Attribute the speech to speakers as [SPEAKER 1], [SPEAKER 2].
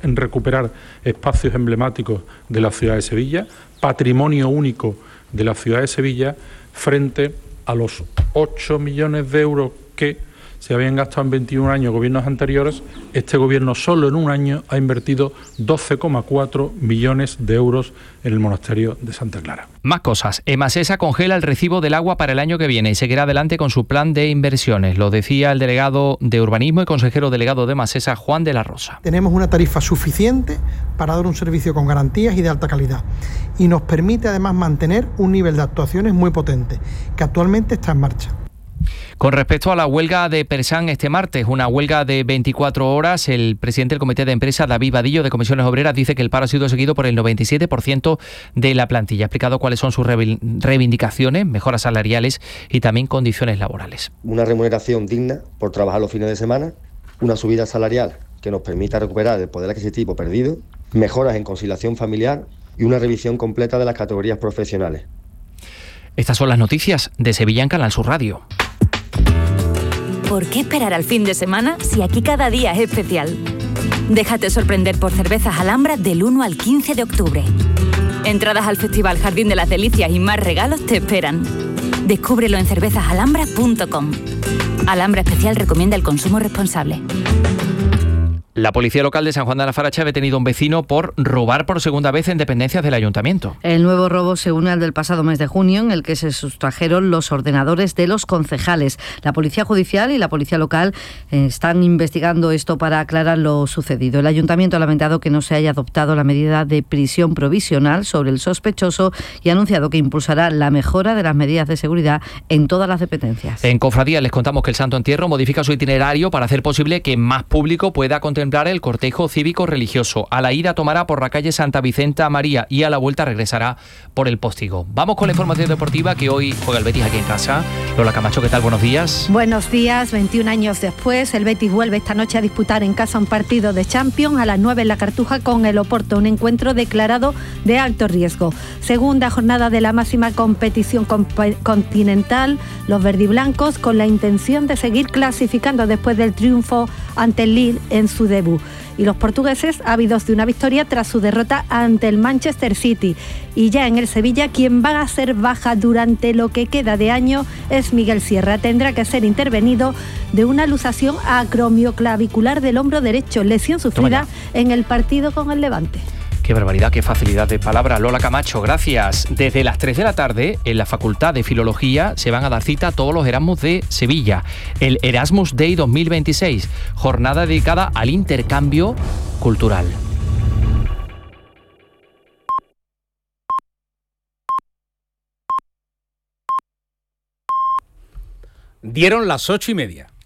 [SPEAKER 1] en recuperar espacios emblemáticos de la ciudad de Sevilla, patrimonio único de la ciudad de Sevilla, frente a los 8 millones de euros que se habían gastado en 21 años gobiernos anteriores. Este gobierno solo en un año ha invertido 12,4 millones de euros en el monasterio de Santa Clara.
[SPEAKER 2] Más cosas. Emasesa congela el recibo del agua para el año que viene y seguirá adelante con su plan de inversiones. Lo decía el delegado de Urbanismo y consejero delegado de Emasesa, Juan de la Rosa.
[SPEAKER 3] Tenemos una tarifa suficiente para dar un servicio con garantías y de alta calidad. Y nos permite además mantener un nivel de actuaciones muy potente, que actualmente está en marcha.
[SPEAKER 2] Con respecto a la huelga de Persán este martes, una huelga de 24 horas, el presidente del comité de empresa, David Vadillo, de Comisiones Obreras, dice que el paro ha sido seguido por el 97% de la plantilla. Ha explicado cuáles son sus reivindicaciones, mejoras salariales y también condiciones laborales.
[SPEAKER 4] Una remuneración digna por trabajar los fines de semana, una subida salarial que nos permita recuperar el poder adquisitivo perdido, mejoras en conciliación familiar y una revisión completa de las categorías profesionales.
[SPEAKER 2] Estas son las noticias de Sevilla en Canal Sur Radio.
[SPEAKER 5] ¿Por qué esperar al fin de semana si aquí cada día es especial? Déjate sorprender por Cervezas Alhambra del 1 al 15 de octubre. Entradas al Festival Jardín de las Delicias y más regalos te esperan. Descúbrelo en cervezasalhambra.com. Alhambra Especial recomienda el consumo responsable.
[SPEAKER 2] La policía local de San Juan de la Faracha ha detenido a un vecino por robar por segunda vez en dependencias del ayuntamiento.
[SPEAKER 6] El nuevo robo se une al del pasado mes de junio, en el que se sustrajeron los ordenadores de los concejales. La Policía Judicial y la Policía Local están investigando esto para aclarar lo sucedido. El ayuntamiento ha lamentado que no se haya adoptado la medida de prisión provisional sobre el sospechoso y ha anunciado que impulsará la mejora de las medidas de seguridad en todas las dependencias.
[SPEAKER 2] En Cofradía les contamos que el Santo Entierro modifica su itinerario para hacer posible que más público pueda contemplar el cortejo cívico-religioso. A la ida tomará por la calle Santa Vicenta María y a la vuelta regresará por el Postigo. Vamos con la información deportiva, que hoy juega el Betis aquí en casa. Lola Camacho, ¿qué tal? Buenos días.
[SPEAKER 7] Buenos días. 21 años después, el Betis vuelve esta noche a disputar en casa un partido de Champions a las 9 en la Cartuja con el Oporto, un encuentro declarado de alto riesgo. Segunda jornada de la máxima competición continental, los verdiblancos con la intención de seguir clasificando después del triunfo ante el Lille en su debut. Y los portugueses ávidos de una victoria tras su derrota ante el Manchester City. Y ya en el Sevilla, quien va a ser baja durante lo que queda de año es Miguel Sierra. Tendrá que ser intervenido de una luxación acromioclavicular del hombro derecho, lesión sufrida en el partido con el Levante.
[SPEAKER 2] Qué barbaridad, qué facilidad de palabra. Lola Camacho, gracias. Desde las 3 de la tarde, en la Facultad de Filología, se van a dar cita a todos los Erasmus de Sevilla. El Erasmus Day 2026, jornada dedicada al intercambio cultural.
[SPEAKER 8] Dieron las 8:30.